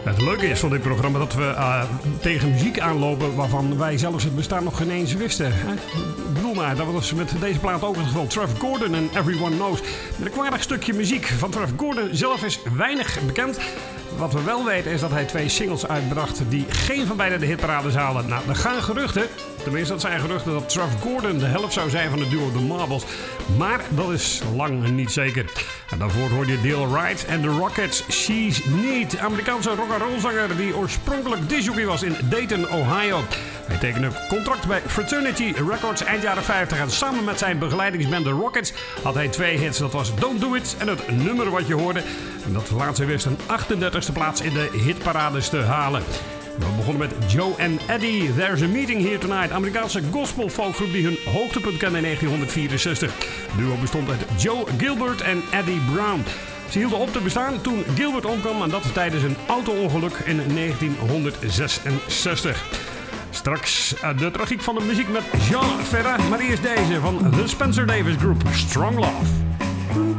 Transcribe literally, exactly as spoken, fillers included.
Het leuke is van dit programma dat we uh, tegen muziek aanlopen waarvan wij zelfs het bestaan nog geen eens wisten. Hè? Ik bedoel maar, dat was met deze plaat ook het geval. Travis Gordon en Everyone Knows. Met een kwaardig stukje muziek van Travis Gordon zelf is weinig bekend. Wat we wel weten is dat hij twee singles uitbracht die geen van beide de hitparades halen. Nou, er gaan geruchten, tenminste dat zijn geruchten, dat Travis Gordon de helft zou zijn van het duo The Marbles. Maar dat is lang niet zeker. En daarvoor hoorde je Dale Wright en The Rockets' She's Neat. Amerikaanse rock'n'roll zanger die oorspronkelijk discjockey was in Dayton, Ohio. Hij tekende een contract bij Fraternity Records eind jaren vijftig. En samen met zijn begeleidingsband The Rockets had hij twee hits. Dat was Don't Do It en het nummer wat je hoorde. En dat laatste wist een achtendertigste plaats in de hitparades te halen. We begonnen met Joe en Eddie. There's a Meeting Here Tonight. Amerikaanse gospel folkgroep die hun hoogtepunt kende in negentien vierenzestig. Het duo bestond uit Joe Gilbert en Eddie Brown. Ze hielden op te bestaan toen Gilbert omkwam en dat tijdens een auto-ongeluk in negentien zesenzestig. Straks de tragiek van de muziek met Jean Ferrat, maar eerst deze van The Spencer Davis Group, Strong Love.